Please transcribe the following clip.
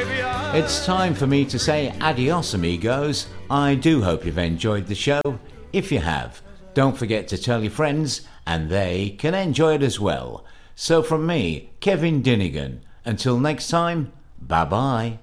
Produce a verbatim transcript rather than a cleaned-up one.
It's time for me to say adios, amigos. I do hope you've enjoyed the show. If you have, don't forget to tell your friends and they can enjoy it as well. So from me, Kevin Dinnigan, until next time, bye-bye.